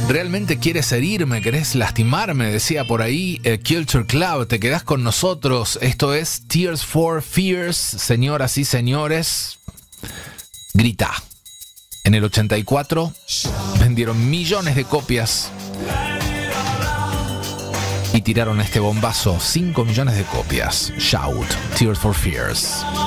¿Realmente quieres herirme? ¿Querés lastimarme? Decía por ahí Culture Club. ¿Te quedás con nosotros? Esto es Tears for Fears. Señoras y señores, grita. En el 84 vendieron millones de copias y tiraron este bombazo. 5 millones de copias. Shout, Tears for Fears.